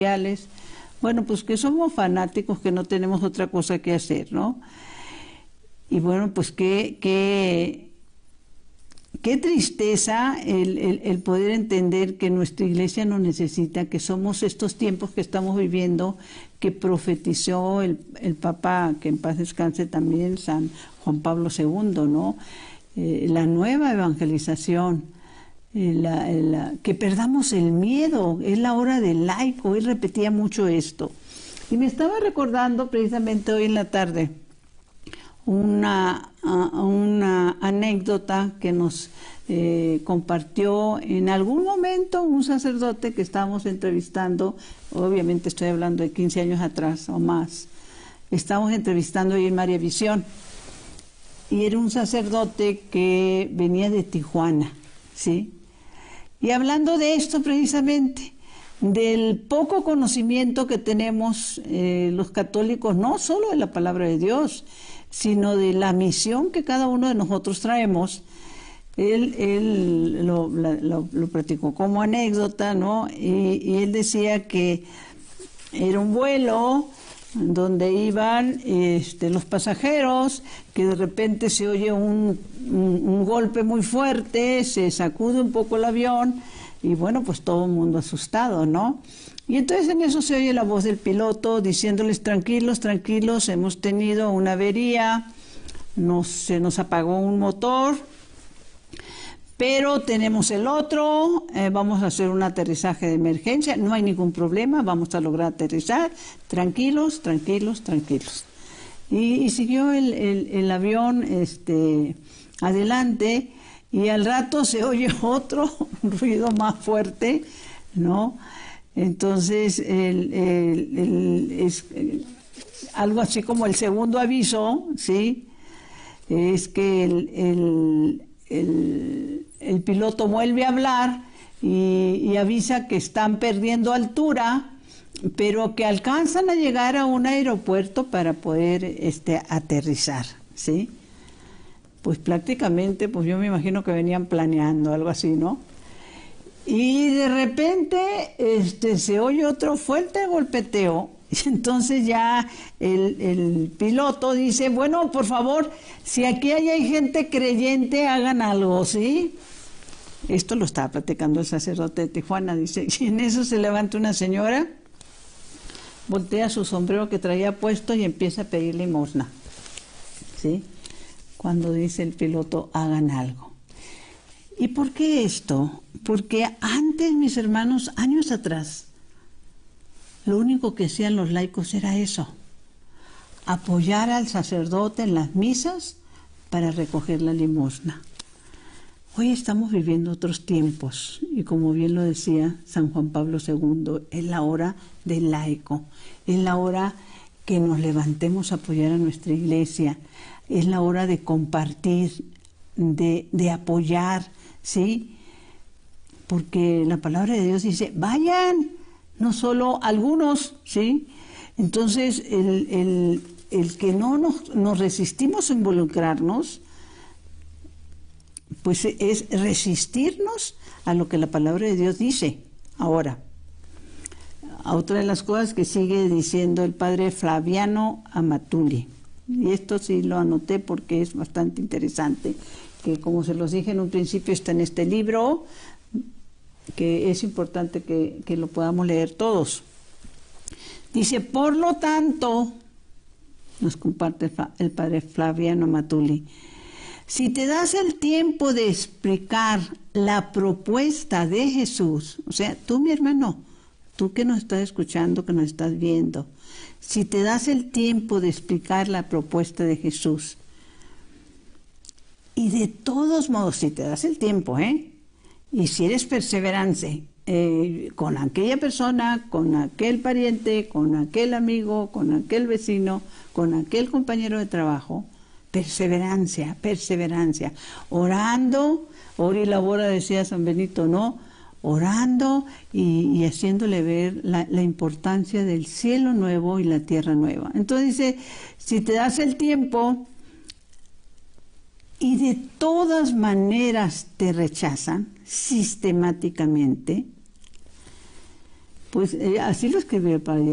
bueno, pues que somos fanáticos, que no tenemos otra cosa que hacer, ¿no? Y bueno, pues qué tristeza el poder entender que nuestra iglesia nos necesita, que somos estos tiempos que estamos viviendo, que profetizó el Papa, que en paz descanse también, San Juan Pablo II, ¿no? La nueva evangelización, que perdamos el miedo, es la hora del laico. Él repetía mucho esto. Y me estaba recordando precisamente hoy en la tarde una anécdota que nos compartió en algún momento un sacerdote que estábamos entrevistando. Obviamente estoy hablando de 15 años atrás o más. Estábamos entrevistando ahí en María Visión, y era un sacerdote que venía de Tijuana, ¿sí? Y hablando de esto precisamente, del poco conocimiento que tenemos los católicos, no solo de la palabra de Dios, sino de la misión que cada uno de nosotros traemos. Él lo platicó como anécdota, ¿no? Y él decía que era un vuelo donde iban los pasajeros, que de repente se oye un golpe muy fuerte, se sacude un poco el avión, y bueno, pues todo el mundo asustado, ¿no? Y entonces en eso se oye la voz del piloto diciéndoles: tranquilos, tranquilos, hemos tenido una avería, se nos apagó un motor, pero tenemos el otro, vamos a hacer un aterrizaje de emergencia, no hay ningún problema, vamos a lograr aterrizar, tranquilos, tranquilos, tranquilos. Y siguió el avión adelante, y al rato se oye otro ruido más fuerte, ¿no? Entonces, es algo así como el segundo aviso, ¿sí? Es que el piloto vuelve a hablar y avisa que están perdiendo altura, pero que alcanzan a llegar a un aeropuerto para poder aterrizar, ¿sí? Pues prácticamente, pues yo me imagino que venían planeando algo así, ¿no? Y de repente se oye otro fuerte golpeteo, y entonces ya el piloto dice: bueno, por favor, si aquí hay gente creyente, hagan algo, ¿sí? Esto lo estaba platicando el sacerdote de Tijuana, dice, y en eso se levanta una señora, voltea su sombrero que traía puesto y empieza a pedir limosna, ¿sí? Cuando dice el piloto: hagan algo. ¿Y por qué esto? Porque antes, mis hermanos, años atrás, lo único que hacían los laicos era eso: apoyar al sacerdote en las misas para recoger la limosna. Hoy estamos viviendo otros tiempos, y como bien lo decía San Juan Pablo II, es la hora del laico, es la hora que nos levantemos a apoyar a nuestra iglesia, es la hora de compartir, de apoyar, ¿sí? Porque la palabra de Dios dice: vayan, no solo algunos, ¿sí? Entonces, el que no nos resistimos a involucrarnos, pues es resistirnos a lo que la palabra de Dios dice. Ahora, otra de las cosas que sigue diciendo el padre Flaviano Amatuli, y esto sí lo anoté porque es bastante interesante, que como se los dije en un principio está en este libro, que es importante que lo podamos leer todos. Dice: por lo tanto, nos comparte el padre Flaviano Amatuli, si te das el tiempo de explicar la propuesta de Jesús, o sea, tú, mi hermano, tú que nos estás escuchando, que nos estás viendo, si te das el tiempo de explicar la propuesta de Jesús, y de todos modos, si te das el tiempo, y si eres perseverante con aquella persona, con aquel pariente, con aquel amigo, con aquel vecino, con aquel compañero de trabajo, perseverancia, perseverancia, orando, ora y labora, decía San Benito, ¿no? Orando y haciéndole ver la importancia del cielo nuevo y la tierra nueva. Entonces dice: si te das el tiempo y de todas maneras te rechazan sistemáticamente, Pues así lo escribió el padre